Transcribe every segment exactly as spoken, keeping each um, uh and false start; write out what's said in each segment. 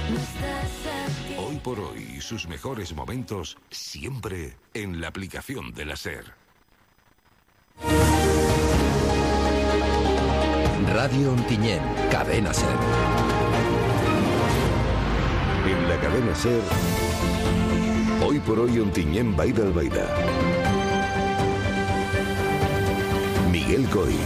Hoy por hoy, sus mejores momentos siempre en la aplicación de la SER. Radio Ontinyent, Cadena SER. En la cadena SER, hoy por hoy Ontinyent Baida Albaida. Miguel Coy.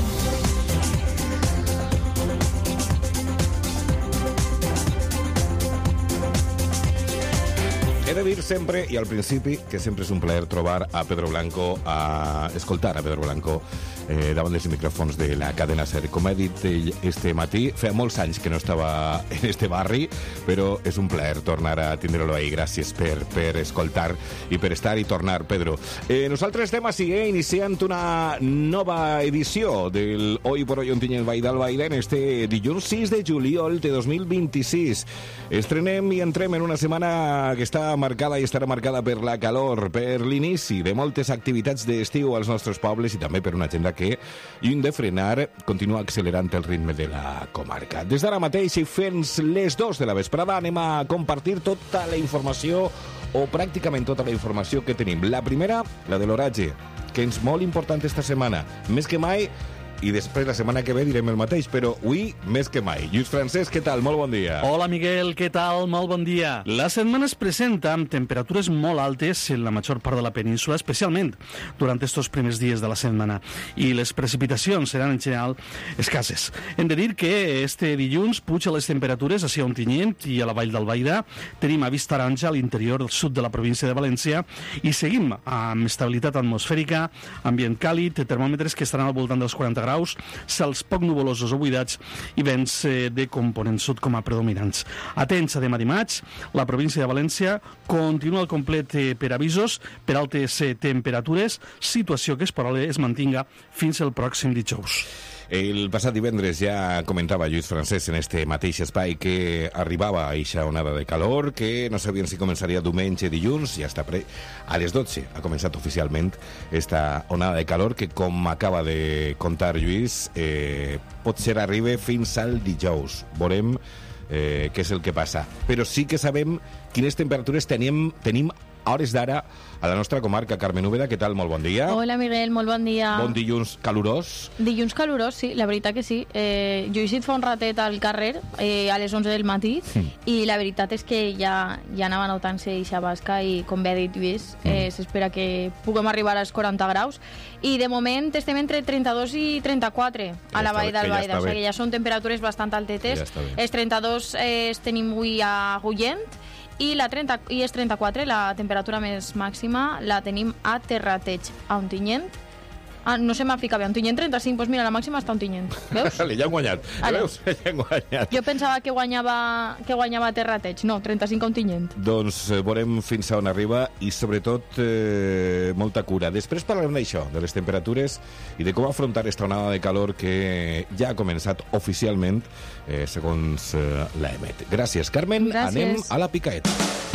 He de dir sempre, i al principi, que sempre és un plaer trobar a Pedro Blanco, a escoltar a Pedro Blanco eh, davant dels micròfons de la cadena SER. Com he dit ell este matí, feia molts anys que no estava en este barri, però és un plaer tornar a tindre-lo ahí. Gràcies per, per escoltar i per estar i tornar, Pedro. Eh, nosaltres estem així, eh, iniciant una nova edició del Hoy por Hoy Ontinyent Baida Albaida en este dilluns sis de juliol de dos mil vint-i-sis. Estrenem i entrem en una setmana que està marcada i estarà marcada per la calor, per l'inici de moltes activitats d'estiu als nostres pobles i també per una agenda que, lluny de frenar, continua accelerant el ritme de la comarca. Des d'ara mateix i fins les dos de la vesprada anem a compartir tota la informació o pràcticament tota la informació que tenim. La primera, la de l'oratge, que és molt important esta setmana, més que mai, i després la setmana que ve direm el mateix, però avui més que mai. Lluís Francesc, què tal? Molt bon dia. Hola, Miguel, què tal? Molt bon dia. La setmana es presenta amb temperatures molt altes en la major part de la península, especialment durant estos primers dies de la setmana, i les precipitacions seran en general escasses. Hem de dir que este dilluns puja les temperatures a Ontinyent i a la Vall d'Albaida. Tenim avís taronja a l'interior del sud de la província de València i seguim amb estabilitat atmosfèrica, ambient càlid, termòmetres que estaran al voltant dels quaranta graus, cels poc nuvolosos o buidats i vents de component sud com a predominants. Atents a demà dimarts, la província de València continua al complet per avisos per altes temperatures, situació que es probable es mantinga fins el pròxim dijous. El passat divendres ja comentava Lluís Francesc en este mateix espai que arribava a eixa onada de calor, que no sabien si començaria diumenge, dilluns, ja està pre... A les dotze ha començat oficialment esta onada de calor que, com acaba de contar Lluís, eh, potser arriba fins al dijous. Veurem eh, què és el que passa. Però sí que sabem quines temperatures tenim, tenim a hores d'ara a la nostra comarca. Carmen Úbeda, què tal? Molt bon dia. Hola, Miguel, molt bon dia. Bon dilluns calorós. Dilluns calorós, sí, la veritat que sí. Eh, jo he eixit fa un ratet al carrer eh, a les onze del matí mm. i la veritat és que ja, ja anava notant-se eixa basca i, com bé ha dit Lluís, eh, mm. s'espera que puguem arribar als quaranta graus i de moment estem entre trenta-dos i trenta-quatre a ja la Vall d'Albaida, ja o sigui que ja són temperatures bastant altetes. Ja els trenta-dos eh, els tenim avui a Agullent i la trenta i és trenta-quatre, la temperatura més màxima la tenim a Terrateig, a Ontinyent. Ah, no se m'ha ficat bé, Ontinyent trenta-cinc, doncs mira, la màxima està a Ontinyent. Veus? Vale, ja han guanyat. Vale. Veus? Ja han guanyat. Jo pensava que guanyava, que guanyava Terrateig. No, trenta-cinc a Ontinyent. Doncs eh, veurem fins a on arriba i, sobretot, eh, molta cura. Després parlarem d'això, de les temperatures i de com afrontar esta onada de calor que ja ha començat oficialment, eh, segons eh, l'A E M E T. Gràcies, Carmen. Gràcies. Anem a la picaeta.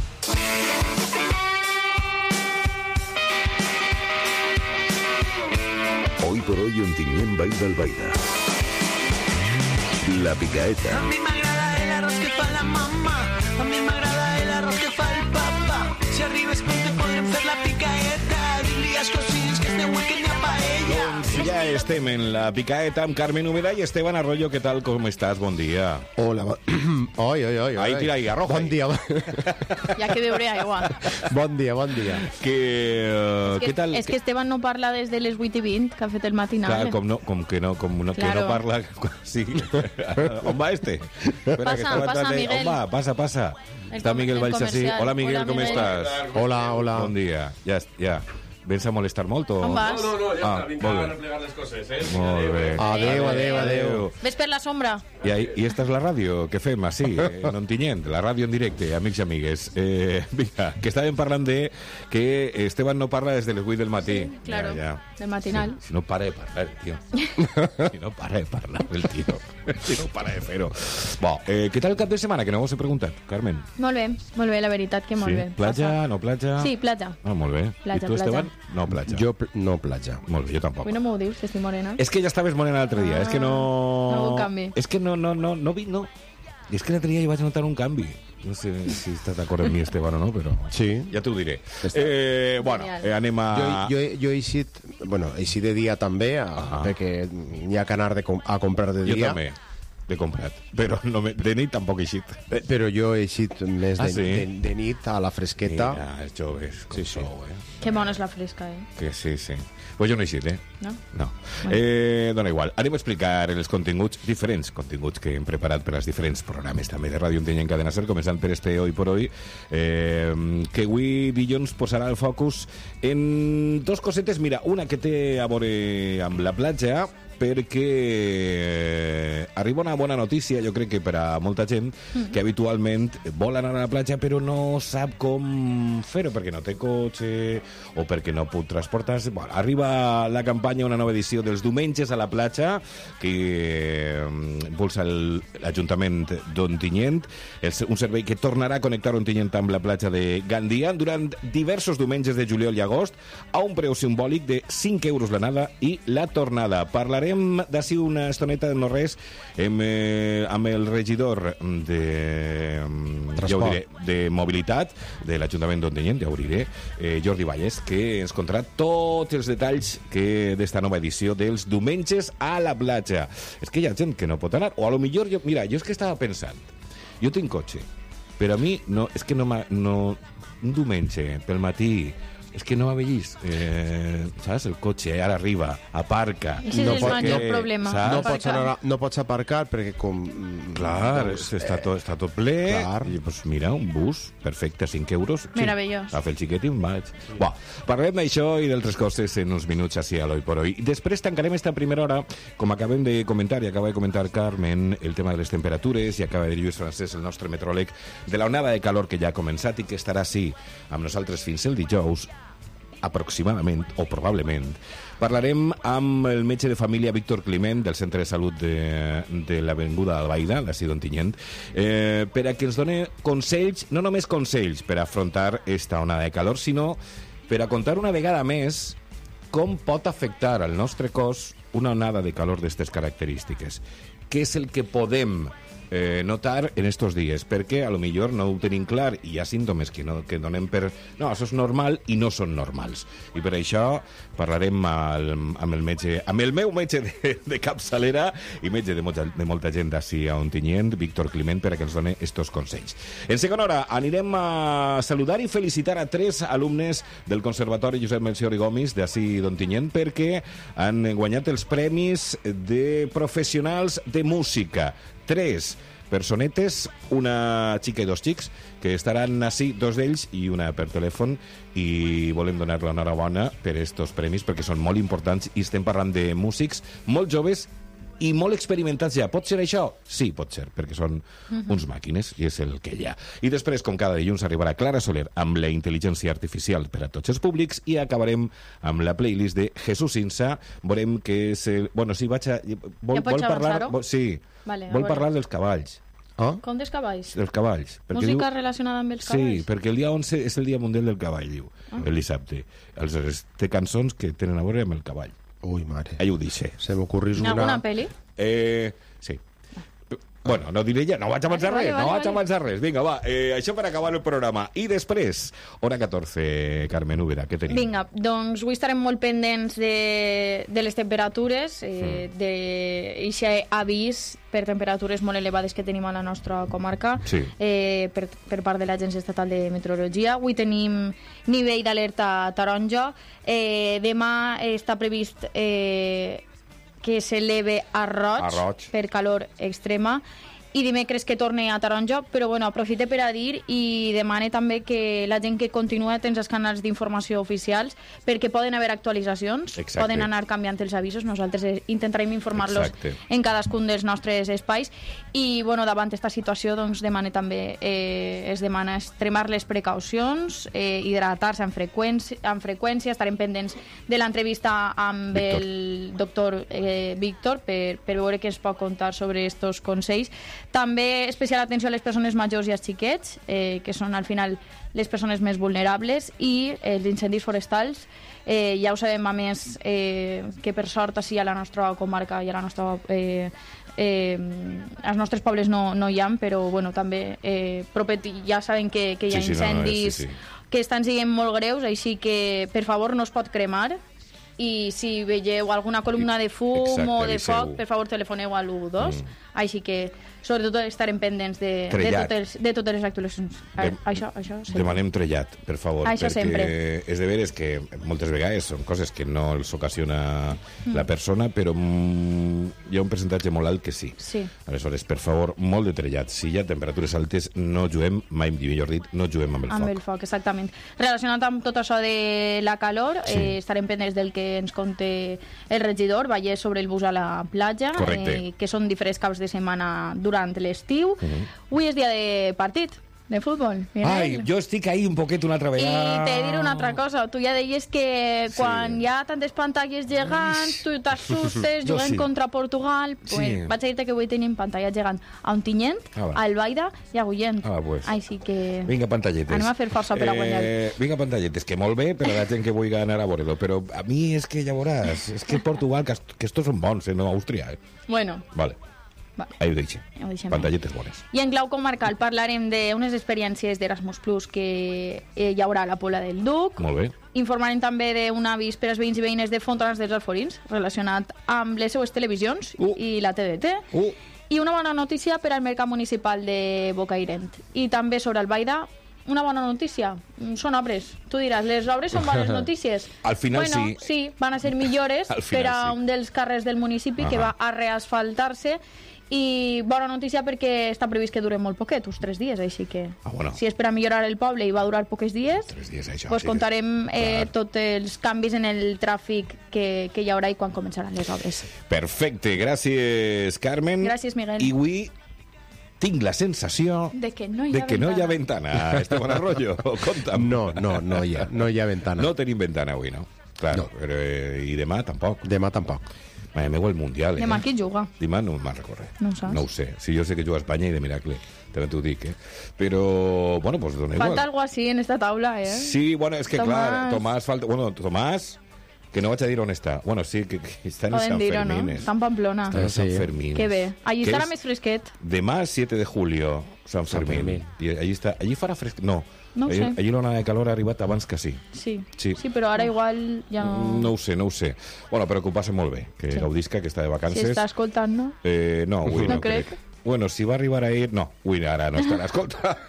Hoy por hoy Ontinyent Baida Albaida. La picaeta. A mi m'agrada el arroz que fa la mamà, a mi m'agrada el arroz que fa el papà. Si arribes pronto podrem fer la picaeta, dir-li als cosins que este weekend hi ha paella. Doncs ja estem en la picaeta amb Carmen Úbeda i Esteban Arroyo. ¿Qué tal? ¿Cómo estás? Bon dia. Hola. Oi, oi, oi. Ahí tira ahí, arroja. Bon dia. Ja que beuré aigua. Bon dia, bon dia. Que, uh, és que, què tal? És que Esteban no parla des de les vuit i vint, que ha fet el matinal. Clar, com, no, com que no, com no, claro. que no parla... Sí. On va este? Espera, pasa, que estava pasa, tarde. Miguel. On va? Pasa, pasa. El Està Miguel el Valls així. Hola, Miguel, Hola, com Miguel. estàs? Hola, hola. Bon dia. Ja, ja. Vens a molestar molt o...? On vas? No, no, no, ja Ah, està, vinc molt a bé. replegar les coses, eh? Molt bé. Adéu, adéu, adéu. Ves per la sombra? I, I esta és la ràdio que fem així, en Ontinyent, la ràdio en directe, amics i amigues. Eh, vinga, que estàvem parlant de que Esteban no parla des de les vuit del matí. Sí, claro, ja, ja. del matinal. Sí, si no para de parlar, tio. Si no para de parlar el tio. Si no para de fer-ho. Bo, eh, què tal el cap de setmana? Que no vos he preguntat, Carmen. Molt bé, molt bé, la veritat que molt Sí? bé. Platja, Passa. no platja? Sí, platja. Ah, molt bé. Platja, I tu, platja. Esteban? No platja. Jo pl- no platja. Molt bé, jo tampoc. Avui no m'ho dius, que estic morena. És que ja estaves morena l'altre dia, Ah, és que no... no hubo canvi. És que no, no, no, no vi, no. I és que l'altre dia hi vaig notar un canvi. No sé si estàs d'acord amb mi, Esteban, o no, però... Sí. Ja t'ho diré. Eh, bueno, eh, anem a... Jo, jo, jo he eixit, bueno, he eixit de dia també, a, Ah. perquè n'hi ha que anar de, com- a comprar de Jo dia. també l'he comprat, però no me, de nit tampoc he eixit. Eh, Però jo he eixit més Ah, de, sí? de, de nit a la fresqueta. Mira, els joves, com Sí, sí. sou, eh? Que bona és la fresca, eh? Que sí, sí. Pues jo no he eixit, eh? No? No. Eh, dona igual. Anem a explicar els continguts, diferents continguts que hem preparat per als diferents programes també de Ràdio Ontinyent Cadena Ser, començant per este Hoy por Hoy, eh, que avui dilluns posarà el focus en dos cosetes. Mira, una que té a veure amb la platja, perquè arriba una bona notícia, jo crec que per a molta gent que habitualment vol anar a la platja però no sap com fer-ho, perquè no té cotxe o perquè no pot transportar-se. Bueno, arriba la campanya, una nova edició dels diumenges a la platja, que eh, impulsa el- l'Ajuntament d'Ontinyent, el- un servei que tornarà a connectar Ontinyent amb la platja de Gandia durant diversos diumenges de juliol i agost a un preu simbòlic de cinc euros l'anada i la tornada. Parlarem d'ací una estoneta, no res, amb, eh, amb el regidor de, ja ho diré, de mobilitat de l'Ajuntament d'Ontinyent, ja ho diré, eh, Jordi Valles, que ens contarà tots els detalls que d'esta nova edició dels diumenges a la platja. És que hi ha gent que no pot anar, o a lo millor, jo, mira, jo és que estava pensant, jo tinc cotxe, però a mi no, és que no, m'ha- no un diumenge pel matí és que no m'avellis, eh, saps? El cotxe ara arriba, aparca. Ese No és el pot- major que- problema. saps? No aparcar. pots, anar, a- no pots aparcar perquè com... Clar, doncs, està, tot, està tot ple. clar. I, pues, mira, un bus, perfecte, cinc euros. Sí. Meravellós. A fer el xiquet i em vaig. Bé, parlem d'això i d'altres coses en uns minuts així a l'Hoy por Hoy. Després tancarem esta primera hora, com acabem de comentar, i acaba de comentar Carmen, el tema de les temperatures, i acaba de dir Lluís Francesc, el nostre meteoròleg, de la onada de calor que ja ha començat i que estarà, sí, amb nosaltres fins el dijous, aproximadament, o probablement. Parlarem amb el metge de família Víctor Climent, del Centre de Salut de, de l'Avinguda Albaida, d'ací d'Ontinyent, eh, per a que ens doni consells, no només consells per afrontar esta onada de calor, sinó per a contar una vegada més com pot afectar al nostre cos una onada de calor d'aquestes característiques. Què és el que podem eh, notar en estos dies, perquè a lo millor no ho tenim clar i hi ha símptomes que, no, que donem per... No, això és normal i no són normals. I per això parlarem al, amb el metge, amb el meu metge de, de capçalera i metge de molta, de molta gent d'ací a Ontinyent, Víctor Climent, per a que ens doni estos consells. En segona hora anirem a saludar i felicitar a tres alumnes del Conservatori Josep Melcior i Gomis d'ací d'Ontinyent perquè han guanyat els premis de professionals de música. Tres personetes, una xica i dos xics, que estaran així, dos d'ells i una per telèfon, i volem donar l'enhorabona per estos premis perquè són molt importants i estem parlant de músics molt joves i molt experimentats ja. Pot ser això? Sí, pot ser, perquè són uh-huh. uns màquines i és el que hi ha. I després, com cada dilluns, arribarà Clara Soler amb la intel·ligència artificial per a tots els públics i acabarem amb la playlist de Jesús Insa. Veurem que és el... Bueno, sí, vaig a... Vol, Ja pots vol parlar... avançar-ho? Vol... Sí. Vale, a vol veure. parlar dels cavalls. Ah? Com dels cavalls? Dels cavalls. Perquè Música diu- relacionada amb els Sí, cavalls? perquè el dia onze és el dia mundial del cavall, diu, Ah. el dissabte. Aleshores, té cançons que tenen a veure amb el cavall. Ui, mare. Ell ho deixa. Se m'ocorrís En una... alguna pel·li? Eh, sí. Bueno, no diré ja, no vaig avançar Vale, res, vale, no vale, vaig avançar res. Vinga, va, eh, això per acabar el programa. I després, hora catorze, Carmen Úbeda, què tenim? Vinga, doncs avui estarem molt pendents de, de les temperatures, eh, Mm. d'aquest avís per temperatures molt elevades que tenim a la nostra comarca, Sí. eh, per, per part de l'Agència Estatal de Meteorologia. Avui tenim nivell d'alerta taronja. Eh, demà està previst eh, que s'eleve a roig, A roig. per calor extrema, i dimecres que torne a taronja, però bueno, aprofite per a dir i demane també que la gent que continua atents als canals d'informació oficials, perquè poden haver actualitzacions, Exacte. poden anar canviant els avisos, nosaltres eh, intentarem informar-los Exacte. en cadascun dels nostres espais, i bueno, davant aquesta situació doncs demane també eh, es demana extremar les precaucions, eh, hidratar-se amb freqüència, amb freqüència, estarem pendents de l'entrevista amb Víctor. el doctor eh, Víctor per, per veure què ens pot contar sobre estos consells. També especial atenció a les persones majors i als xiquets, eh, que són al final les persones més vulnerables, i els incendis forestals. Eh, ja ho sabem, a més, eh, que per sort així a la nostra comarca i a la nostra... Eh, eh, als nostres pobles no, no hi ha, però bueno, també eh, propet, ja saben que, que hi ha Sí, sí, no, no, incendis sí, sí. que estan sent molt greus, així que per favor no es pot cremar, i si veieu alguna columna de fum Exacte, o de aviseu. foc, per favor telefoneu al u dos, mm. així que sobretot estarem pendents de, de, Trellat. totes, de totes les actuacions. De- Això, això sempre. Demanem trellat, per favor, Això perquè sempre. és de veres que moltes vegades són coses que no els ocasiona Mm. la persona, però mm, hi ha un percentatge molt alt que sí. Sí. Aleshores, per favor, molt de trellat. Si hi ha temperatures altes, no juguem, mai millor dit, no juguem amb el Amb foc. el foc, exactament. Relacionat amb tot això de la calor, Sí. eh, estarem pendents del que ens conté el regidor, Vallès sobre el bus a la platja, Correcte. eh, que són diferents caps de setmana durant l'estiu. Avui és dia de partit, de futbol. Miguel. Ai, jo estic ahí un poquet una altra I vegada. te diré una altra cosa, tu ja deies que quan hi ha tantes pantalles gegants, tu t'assustes, Jo juguem sí. contra Portugal, pues, Sí. vaig a dir-te que avui tenim pantalla gegant a Ontinyent, Ah, va. a Albaida i a Agullent. Ah, pues. Així que... Vinga, pantalletes. Anem a fer força per a guanyar. Eh, vinga, pantalletes, que molt bé per a la gent que vulgui anar a veure-lo, però a mi és que ja veuràs, és que Portugal, que, est- que estos són bons, eh, no Àustria, eh? Bueno, Vale, vale. ahí ho deixem. Ho deixem. Pantalletes bones. I en clau comarcal parlarem d'unes experiències d'Erasmus Plus que eh, hi haurà a la Pobla del Duc. Molt bé. Informarem també d'un avís per als veïns i veïnes de Fontanars dels Alforins relacionat amb les seues televisions Uh. i la T D T. Uh. I una bona notícia per al mercat municipal de Bocairent. I també sobre Albaida, una bona notícia. Mm, Són obres. Tu diràs, les obres són bones notícies. Al final bueno, sí. sí, van a ser millores Al final per a sí. un dels carrers del municipi que Ahà. va a reasfaltar-se, i bona notícia perquè està previst que dure molt poquet, uns tres dies, així que Ah, bueno. si és per a millorar el poble i va durar pocs dies, Tres dies, això. pues sí, contarem eh, clar. tots els canvis en el tràfic que, que hi haurà i quan començaran les obres. Perfecte, gràcies, Carmen. Gràcies, Miguel. I avui tinc la sensació De que no hi de ha que no hi ha ventana. ventana. Esteban Arroyo, conta'm. No, no, no hi ha, no hi ha ventana. No tenim ventana avui, no? Claro, No. però, eh, i demà tampoc. Demà tampoc. Madre meva, el Mundial, eh? Demà qui juga? Demà no me'n recorre. No ho saps? No ho sé. Sí, jo sé que juga a Espanya i de miracle. També t'ho dic, eh? Però, bueno, pues dona igual. Falta algo así en esta taula, eh? Sí, bueno, és que Tomàs. clar, Tomàs falta... Bueno, Tomàs, que no vaig a dir on està. Bueno, sí, que, que està en Podem Sant dir-ho, no? Fermín. Està en Pamplona. Està en Sant Sí. Fermín. Que bé. Allí Que estarà és més fresquet. Demà, siete de julio, Sant Sant Fermín. Fermín. I allí, està, allí farà fresc... No, No ho allí, sé. allí l'ona de calor ha arribat abans que sí. Sí. Sí. sí, però ara igual ja no... No ho sé, no ho sé. Bueno, però que ho passa molt bé, que Sí. gaudisca, que està de Si vacances. està escoltant, no? Eh, no, avui no, No crec. Bueno, si va arribar ahir... No, avui ara no estarà. Escolta.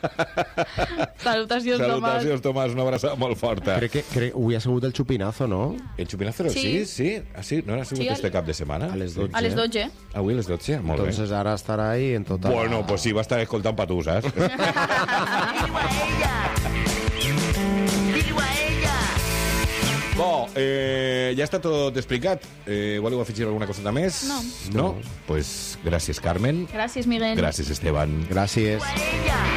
Salutacions, Tomàs. Salutacions, Tomàs, una abraçada molt forta. Crec que, crec, avui ha sigut el xupinazo, no? El xupinazo, sí, Sí. sí. Ah, sí? No ha sigut Sí, al- este cap de setmana? A les dotze. A les dotze. Avui a les dotze? Molt bé. Entonces ara estarà ahí en tota... Bueno, pues sí, va estar escoltant pa tu, saps? Digo a ella. Digo a ella. Bo, eh, ja està tot explicat. Eh, voleu afegir alguna coseta més? No. No? Pues gràcies, Carmen. Gràcies, Miguel. Gràcies, Esteban. Gràcies. Ella.